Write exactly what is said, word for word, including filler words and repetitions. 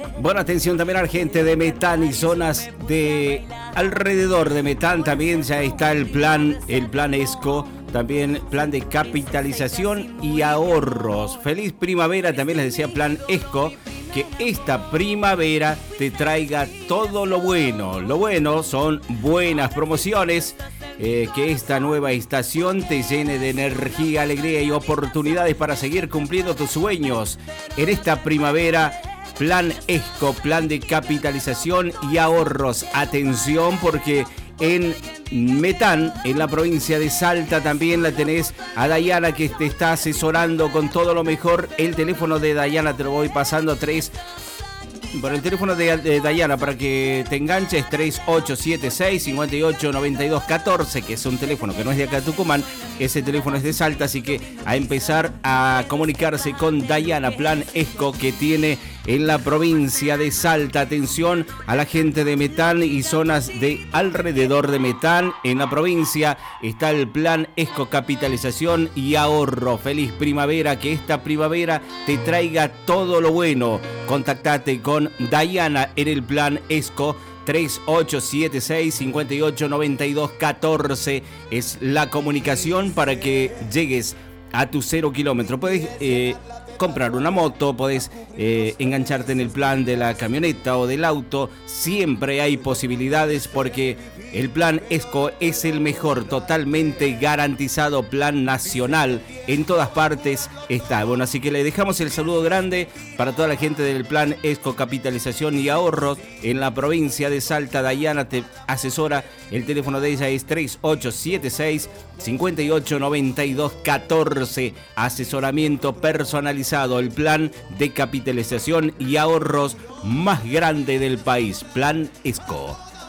Bueno, atención también a la gente de Metán y zonas de alrededor de Metán. También ya está el plan, el plan ESCO, también plan de capitalización y ahorros. Feliz primavera, también les decía plan ESCO, que esta primavera te traiga todo lo bueno. Lo bueno son buenas promociones, eh, que esta nueva estación te llene de energía, alegría y oportunidades para seguir cumpliendo tus sueños. En esta primavera, plan ESCO, plan de capitalización y ahorros. Atención, porque en Metán, en la provincia de Salta, también la tenés a Dayana, que te está asesorando con todo lo mejor. El teléfono de Dayana te lo voy pasando, tres por el teléfono de, de Dayana para que te enganches, tres ocho siete seis, cinco ocho nueve dos uno cuatro, que es un teléfono que no es de acá de Tucumán, ese teléfono es de Salta, así que a empezar a comunicarse con Dayana, plan ESCO que tiene en la provincia de Salta. Atención a la gente de Metán y zonas de alrededor de Metán. En la provincia está el plan ESCO, capitalización y ahorro. Feliz primavera, que esta primavera te traiga todo lo bueno. Contactate con Dayana en el plan ESCO. tres ocho siete seis, cinco ocho nueve dos uno cuatro es la comunicación para que llegues a tu cero kilómetro. Puedes eh, comprar una moto, podés eh, engancharte en el plan de la camioneta o del auto. Siempre hay posibilidades porque el plan ESCO es el mejor, totalmente garantizado, plan nacional. En todas partes está. Bueno, así que le dejamos el saludo grande para toda la gente del plan ESCO, capitalización y ahorros en la provincia de Salta. Dayana te asesora. El teléfono de ella es tres ocho siete seis, cinco ocho nueve dos uno cuatro. Asesoramiento personalizado. El plan de capitalización y ahorros más grande del país. Plan ESCO.